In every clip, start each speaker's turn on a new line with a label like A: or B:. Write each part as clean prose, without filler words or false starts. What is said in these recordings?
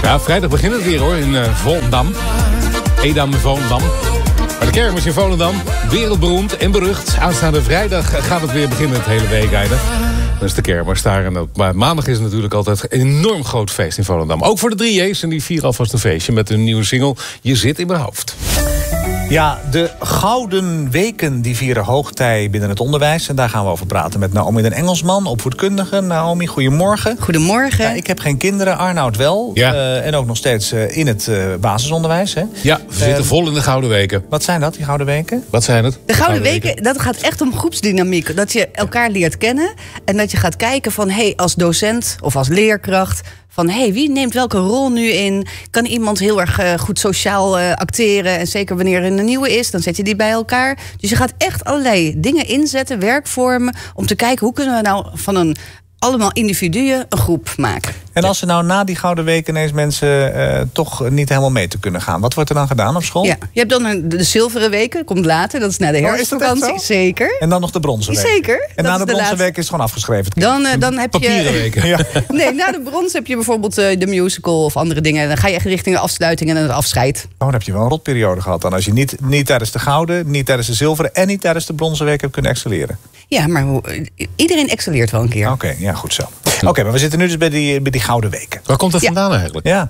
A: Ja, vrijdag begint het weer hoor, in Volendam. Edam in Volendam. Maar de kermis in Volendam, wereldberoemd en berucht. Aanstaande vrijdag gaat het weer beginnen, het hele week eigenlijk. Dat is de kermis daar. En maandag is het natuurlijk altijd een enorm groot feest in Volendam. Ook voor de 3J's en die vieren alvast een feestje met hun nieuwe single Je zit in mijn hoofd.
B: Ja, de Gouden Weken die vieren hoogtij binnen het onderwijs. En daar gaan we over praten met Naomi den Engelsman, opvoedkundige. Naomi, goedemorgen.
C: Goedemorgen.
B: Ja, ik heb geen kinderen, Arnoud wel.
A: Ja.
B: En ook nog steeds in het basisonderwijs. Hè?
A: Ja, we zitten vol in de Gouden Weken.
B: Wat zijn dat, die Gouden Weken?
A: Wat zijn het?
C: De Gouden Weken, dat gaat echt om groepsdynamiek. Dat je elkaar leert kennen. En dat je gaat kijken van, als docent of als leerkracht, van wie neemt welke rol nu in? Kan iemand heel erg goed sociaal acteren? En zeker wanneer er een nieuwe is, dan zet je die bij elkaar. Dus je gaat echt allerlei dingen inzetten, werkvormen, om te kijken hoe kunnen we nou van allemaal individuen een groep maken.
B: En als er nou na die Gouden Weken ineens mensen toch niet helemaal mee te kunnen gaan, wat wordt er dan gedaan op school?
C: Ja, je hebt dan de Zilveren Weken, komt later, dat is na de herfstvakantie. Zeker.
B: En dan nog de Bronzen Week.
C: Zeker.
B: En na de Bronzen Week is het gewoon afgeschreven.
C: Dan heb je
A: Papieren weken.
B: Ja.
C: Nee, na de brons heb je bijvoorbeeld de musical of andere dingen. Dan ga je echt richting de afsluiting en het afscheid.
B: Oh, dan heb je wel een rotperiode gehad dan. Als je niet tijdens de Gouden, niet tijdens de Zilveren en niet tijdens de Bronzen Week hebt kunnen excelleren.
C: Ja, maar iedereen excelleert wel een keer.
B: Oké, ja, goed zo. Oké, maar we zitten nu dus bij die Gouden Weken.
A: Waar komt dat vandaan eigenlijk?
B: Ja.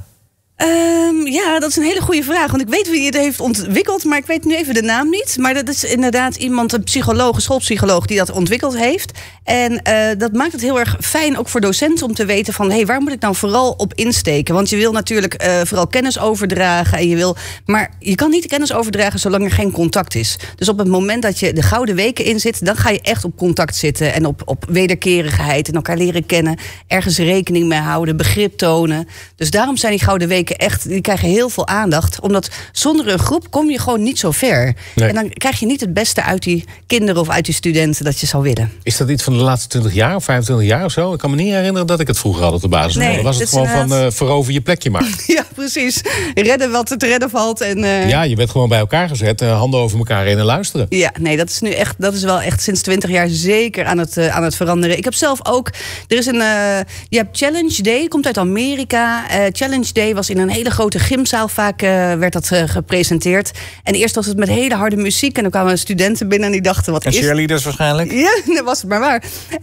C: Ja, dat is een hele goede vraag. Want ik weet wie het heeft ontwikkeld, maar ik weet nu even de naam niet. Maar dat is inderdaad iemand, een psycholoog, een schoolpsycholoog, die dat ontwikkeld heeft. En dat maakt het heel erg fijn, ook voor docenten, om te weten van, waar moet ik nou vooral op insteken? Want je wil natuurlijk vooral kennis overdragen. Maar je kan niet de kennis overdragen zolang er geen contact is. Dus op het moment dat je de Gouden Weken in zit, dan ga je echt op contact zitten. En op wederkerigheid en elkaar leren kennen. Ergens rekening mee houden, begrip tonen. Dus daarom zijn die Gouden Weken echt, die krijgen heel veel aandacht. Omdat zonder een groep kom je gewoon niet zo ver.
A: Nee.
C: En dan krijg je niet het beste uit die kinderen of uit die studenten dat je zou willen.
A: Is dat iets van de laatste 20 jaar of 25 jaar of zo? Ik kan me niet herinneren dat ik het vroeger had op de basis.
C: Nee,
A: was het
C: dat is
A: gewoon van verover je plekje maar.
C: Ja, precies. Redden wat te redden valt. En,
A: Ja, je bent gewoon bij elkaar gezet, handen over elkaar heen en luisteren.
C: Ja, nee, dat is nu echt, dat is wel echt sinds 20 jaar zeker aan het veranderen. Ik heb zelf ook, er is je hebt Challenge Day, komt uit Amerika. Challenge Day was in een hele grote gymzaal vaak werd dat gepresenteerd. En eerst was het met hele harde muziek en dan kwamen studenten binnen en die dachten, wat
B: en
C: is...
B: cheerleaders waarschijnlijk?
C: Ja, dat was het maar waar.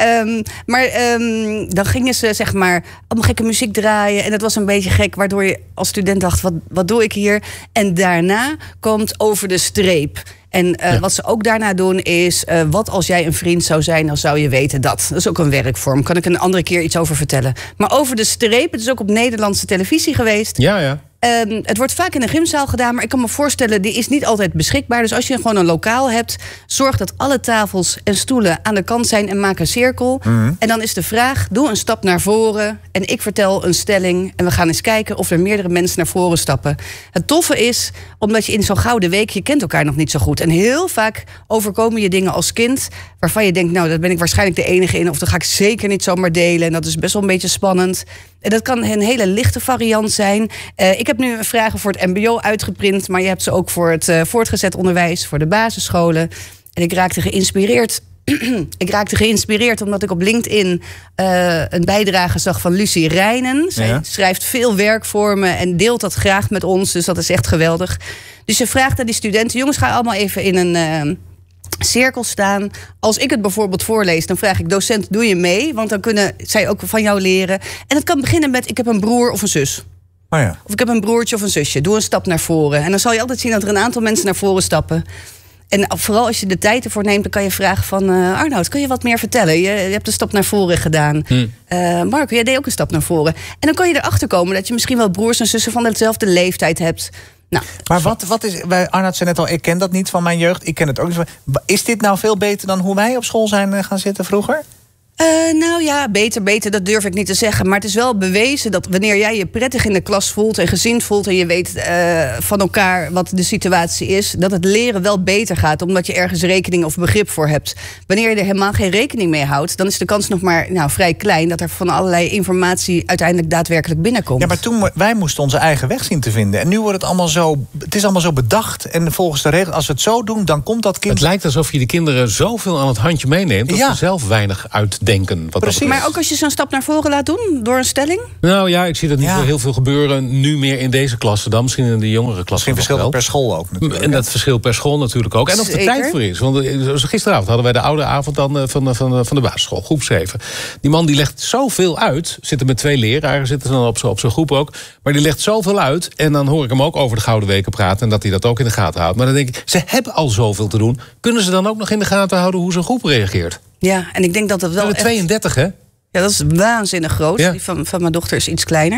C: Dan gingen ze zeg maar allemaal gekke muziek draaien en dat was een beetje gek, waardoor je als student dacht, wat doe ik hier? En daarna komt Over de Streep. En wat ze ook daarna doen is, wat als jij een vriend zou zijn, dan zou je weten dat. Dat is ook een werkvorm. Kan ik een andere keer iets over vertellen. Maar Over de Streep, het is ook op Nederlandse televisie geweest.
A: Ja.
C: Het wordt vaak in een gymzaal gedaan, maar ik kan me voorstellen, die is niet altijd beschikbaar. Dus als je gewoon een lokaal hebt, zorg dat alle tafels en stoelen aan de kant zijn en maak een cirkel. Mm-hmm. En dan is de vraag, doe een stap naar voren en ik vertel een stelling en we gaan eens kijken of er meerdere mensen naar voren stappen. Het toffe is, omdat je in zo'n Gouden Week, je kent elkaar nog niet zo goed. En heel vaak overkomen je dingen als kind waarvan je denkt, nou, daar ben ik waarschijnlijk de enige in, of dat ga ik zeker niet zomaar delen. En dat is best wel een beetje spannend. En dat kan een hele lichte variant zijn. Ik heb nu vragen voor het mbo uitgeprint, maar je hebt ze ook voor het voortgezet onderwijs, voor de basisscholen. En ik raakte geïnspireerd omdat ik op LinkedIn een bijdrage zag van Lucie Rijnen. Zij schrijft veel werkvormen en deelt dat graag met ons, dus dat is echt geweldig. Dus je vraagt aan die studenten, jongens, ga allemaal even in een cirkel staan. Als ik het bijvoorbeeld voorlees, dan vraag ik, docent, doe je mee? Want dan kunnen zij ook van jou leren. En het kan beginnen met, ik heb een broer of een zus.
B: Oh ja.
C: Of ik heb een broertje of een zusje. Doe een stap naar voren. En dan zal je altijd zien dat er een aantal mensen naar voren stappen. En vooral als je de tijd ervoor neemt, dan kan je vragen van, Arnoud, kun je wat meer vertellen? Je hebt een stap naar voren gedaan. Marco, jij deed ook een stap naar voren. En dan kan je erachter komen dat je misschien wel broers en zussen van dezelfde leeftijd hebt. Nou,
B: maar wat is, Arnoud zei net al, ik ken dat niet van mijn jeugd. Ik ken het ook niet. Is dit nou veel beter dan hoe wij op school zijn gaan zitten vroeger?
C: Nou ja, beter, dat durf ik niet te zeggen. Maar het is wel bewezen dat wanneer jij je prettig in de klas voelt en gezien voelt en je weet van elkaar wat de situatie is, dat het leren wel beter gaat, omdat je ergens rekening of begrip voor hebt. Wanneer je er helemaal geen rekening mee houdt, dan is de kans nog maar vrij klein dat er van allerlei informatie uiteindelijk daadwerkelijk binnenkomt. Ja,
B: maar toen wij moesten onze eigen weg zien te vinden. En nu wordt het allemaal zo bedacht. En volgens de regels, als we het zo doen, dan komt dat kind.
A: Het lijkt alsof je de kinderen zoveel aan het handje meeneemt dat ze zelf weinig uit denken.
B: Precies.
C: Maar ook als je zo'n stap naar voren laat doen door een stelling?
A: Nou ja, ik zie dat niet zo heel veel gebeuren nu meer in deze klasse dan. Misschien in de jongere klasse.
B: Misschien verschilt per school ook natuurlijk.
A: En dat verschilt per school natuurlijk ook. En of er tijd voor is. Want gisteravond hadden wij de oude avond dan van de basisschool, groep 7. Die man die legt zoveel uit. Zitten met 2 leraren, zitten dan op zo'n groep ook. Maar die legt zoveel uit. En dan hoor ik hem ook over de Gouden Weken praten. En dat hij dat ook in de gaten houdt. Maar dan denk ik, ze hebben al zoveel te doen. Kunnen ze dan ook nog in de gaten houden hoe zo'n groep reageert?
C: Ja, en ik denk dat dat wel
A: echt... 32, hè?
C: Ja, dat is waanzinnig groot. Ja. Die van mijn dochter is iets kleiner.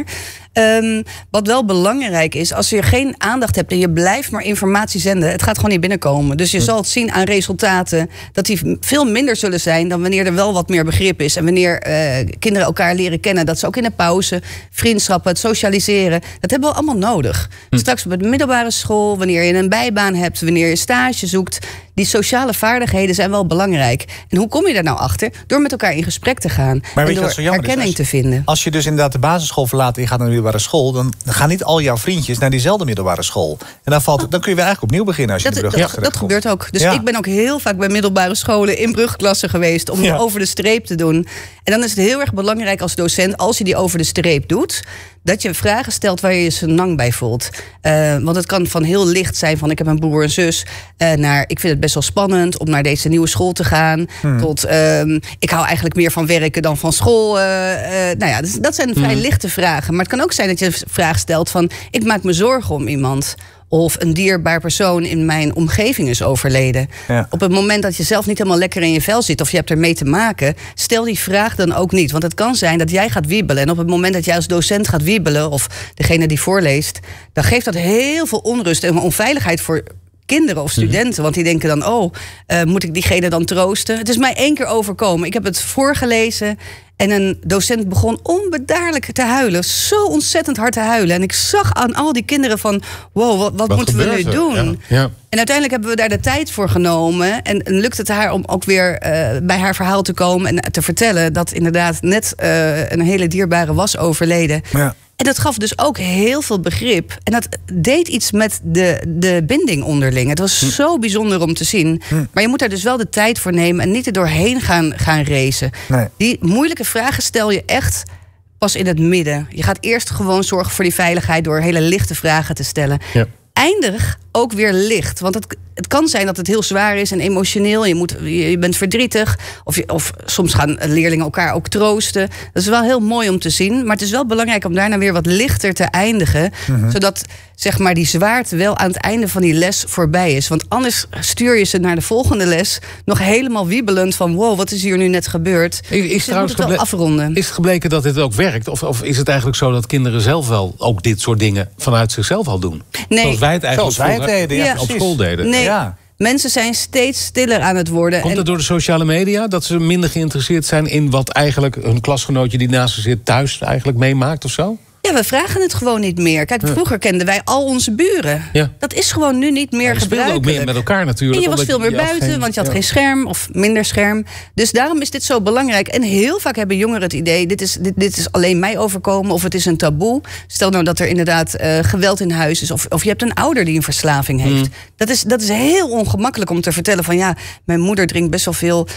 C: Wat wel belangrijk is, als je geen aandacht hebt en je blijft maar informatie zenden, het gaat gewoon niet binnenkomen. Dus je zal het zien aan resultaten dat die veel minder zullen zijn dan wanneer er wel wat meer begrip is. En wanneer kinderen elkaar leren kennen, dat ze ook in de pauze, vriendschappen, het socialiseren, dat hebben we allemaal nodig. Straks op de middelbare school, wanneer je een bijbaan hebt, wanneer je stage zoekt, die sociale vaardigheden zijn wel belangrijk. En hoe kom je daar nou achter? Door met elkaar in gesprek te gaan.
B: Maar
C: en door herkenning te vinden.
B: Als je dus inderdaad de basisschool verlaat en je gaat naar de middelbare school, dan gaan niet al jouw vriendjes naar diezelfde middelbare school. En dan kun je weer eigenlijk opnieuw beginnen als je in de brugklas
C: dat gebeurt ook. Dus ik ben ook heel vaak bij middelbare scholen in brugklassen geweest om die over de streep te doen. En dan is het heel erg belangrijk als docent, als je die over de streep doet, dat je vragen stelt waar je je senang bij voelt. Want het kan van heel licht zijn van ik heb een broer en zus, naar ik vind het best wel spannend om naar deze nieuwe school te gaan, tot ik hou eigenlijk meer van werken dan van school. Nou ja, dus dat zijn vrij lichte vragen. Maar het kan ook zijn dat je een vraag stelt van ik maak me zorgen om iemand. Of een dierbaar persoon in mijn omgeving is overleden. Ja. Op het moment dat je zelf niet helemaal lekker in je vel zit, of je hebt ermee te maken, stel die vraag dan ook niet. Want het kan zijn dat jij gaat wiebelen. En op het moment dat jij als docent gaat wiebelen, of degene die voorleest, dan geeft dat heel veel onrust en onveiligheid voor kinderen of studenten. Want die denken dan, moet ik diegene dan troosten? Het is mij 1 keer overkomen. Ik heb het voorgelezen en een docent begon onbedaarlijk te huilen. Zo ontzettend hard te huilen. En ik zag aan al die kinderen van, wow, wat moeten we nu doen? Ja. Ja. En uiteindelijk hebben we daar de tijd voor genomen. En lukt het haar om ook weer bij haar verhaal te komen en te vertellen dat inderdaad net een hele dierbare was overleden. Ja. En dat gaf dus ook heel veel begrip. En dat deed iets met de binding onderling. Het was zo bijzonder om te zien. Maar je moet daar dus wel de tijd voor nemen en niet er doorheen gaan racen. Nee. Die moeilijke vragen stel je echt pas in het midden. Je gaat eerst gewoon zorgen voor die veiligheid door hele lichte vragen te stellen. Ja. Eindig ook weer licht. Want het kan zijn dat het heel zwaar is en emotioneel. Je bent verdrietig. Of soms gaan leerlingen elkaar ook troosten. Dat is wel heel mooi om te zien. Maar het is wel belangrijk om daarna weer wat lichter te eindigen. Zodat zeg maar die zwaarte wel aan het einde van die les voorbij is. Want anders stuur je ze naar de volgende les nog helemaal wiebelend van wow, wat is hier nu net gebeurd?
A: Is
C: het wel afronden.
A: Is het gebleken dat dit ook werkt? Of is het eigenlijk zo dat kinderen zelf wel ook dit soort dingen vanuit zichzelf al doen?
C: Nee.
A: Zoals wij het eigenlijk
B: deden,
A: op school deden.
C: Nee. Ja. Mensen zijn steeds stiller aan het worden.
A: Komt het door de sociale media? Dat ze minder geïnteresseerd zijn in wat eigenlijk een klasgenootje die naast ze zit thuis eigenlijk meemaakt of zo?
C: Ja, we vragen het gewoon niet meer. Kijk, vroeger kenden wij al onze buren. Ja. Dat is gewoon nu niet meer gebruikelijk.
A: Je speelde ook meer met elkaar natuurlijk.
C: En je was veel meer buiten, want je had geen scherm of minder scherm. Dus daarom is dit zo belangrijk. En heel vaak hebben jongeren het idee, dit is alleen mij overkomen of het is een taboe. Stel nou dat er inderdaad geweld in huis is of je hebt een ouder die een verslaving heeft. Dat is heel ongemakkelijk om te vertellen van ja, mijn moeder drinkt best wel veel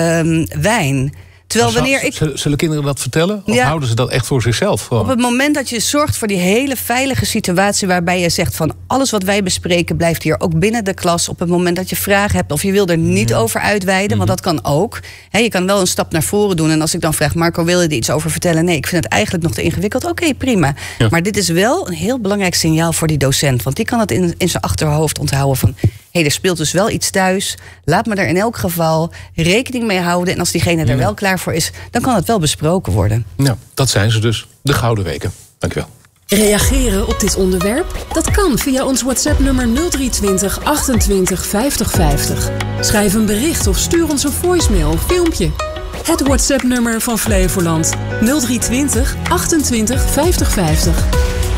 C: wijn.
A: Zullen kinderen dat vertellen? Of houden ze dat echt voor zichzelf? Gewoon?
C: Op het moment dat je zorgt voor die hele veilige situatie waarbij je zegt van alles wat wij bespreken blijft hier ook binnen de klas. Op het moment dat je vragen hebt of je wil er niet over uitweiden, want dat kan ook. Je kan wel een stap naar voren doen en als ik dan vraag Marco, wil je er iets over vertellen? Nee, ik vind het eigenlijk nog te ingewikkeld. Oké, prima. Ja. Maar dit is wel een heel belangrijk signaal voor die docent. Want die kan het in zijn achterhoofd onthouden van er speelt dus wel iets thuis. Laat me er in elk geval rekening mee houden. En als diegene er wel klaar voor is, dan kan het wel besproken worden.
A: Nou, dat zijn ze dus. De Gouden Weken. Dankjewel.
D: Reageren op dit onderwerp? Dat kan via ons WhatsApp-nummer 0320 28 50 50. Schrijf een bericht of stuur ons een voicemail of filmpje. Het WhatsApp-nummer van Flevoland 0320 28 50 50.